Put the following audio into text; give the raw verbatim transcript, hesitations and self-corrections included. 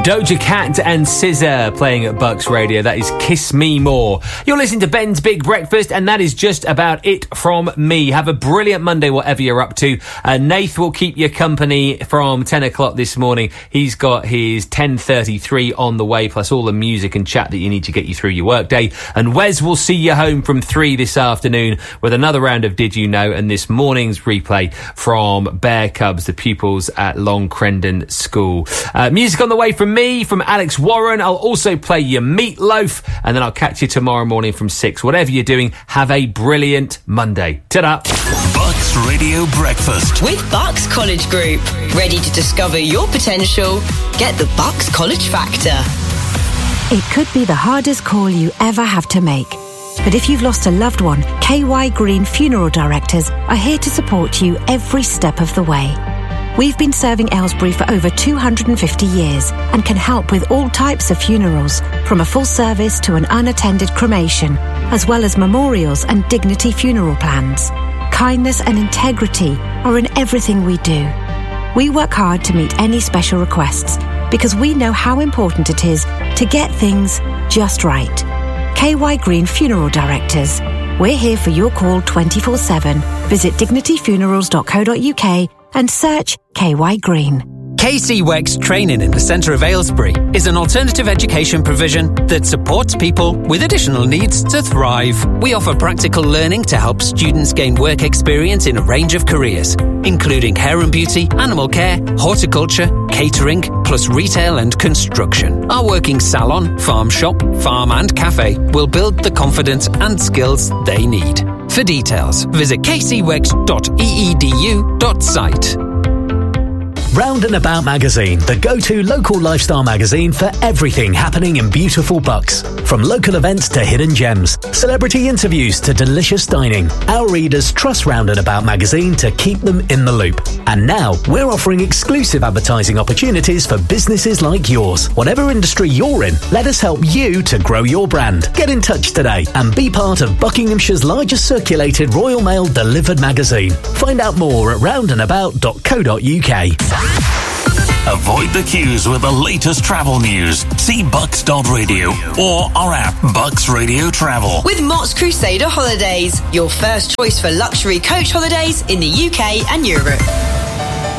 Doja Cat and S Z A playing at Bucks Radio. That is Kiss Me More. You're listening to Ben's Big Breakfast, and that is just about it from me. Have a brilliant Monday, whatever you're up to. Uh, Nath will keep you company from ten o'clock this morning. He's got his ten thirty-three on the way, plus all the music and chat that you need to get you through your workday. And Wes will see you home from three this afternoon with another round of Did You Know, and this morning's replay from Bear Cubs, the pupils at Long Crendon School. Uh, music on the way from me, from Alex Warren. I'll also play your Meatloaf, and then I'll catch you tomorrow morning from six. Whatever you're doing, have a brilliant Monday. Ta-da. Bucks Radio Breakfast with Bucks College Group. Ready to discover your potential? Get the Bucks College Factor. It could be the hardest call you ever have to make. But if you've lost a loved one, K Y Green Funeral Directors are here to support you every step of the way. We've been serving Aylesbury for over two hundred fifty years and can help with all types of funerals, from a full service to an unattended cremation, as well as memorials and dignity funeral plans. Kindness and integrity are in everything we do. We work hard to meet any special requests because we know how important it is to get things just right. K Y Green Funeral Directors. We're here for your call twenty-four seven. Visit dignity funerals dot co dot uk and search K Y Green. K C W E X Training in the Centre of Aylesbury is an alternative education provision that supports people with additional needs to thrive. We offer practical learning to help students gain work experience in a range of careers, including hair and beauty, animal care, horticulture, catering, plus retail and construction. Our working salon, farm shop, farm and cafe will build the confidence and skills they need. For details, visit k c w e x dot e e d u dot site. Round and About magazine, the go-to local lifestyle magazine for everything happening in beautiful Bucks. From local events to hidden gems, celebrity interviews to delicious dining, our readers trust Round and About magazine to keep them in the loop. And now, we're offering exclusive advertising opportunities for businesses like yours. Whatever industry you're in, let us help you to grow your brand. Get in touch today and be part of Buckinghamshire's largest circulated Royal Mail delivered magazine. Find out more at round and about dot co dot uk. Avoid the queues with the latest travel news. See bucks dot radio or our app, Bucks Radio Travel. With Mott's Crusader Holidays, your first choice for luxury coach holidays in the U K and Europe.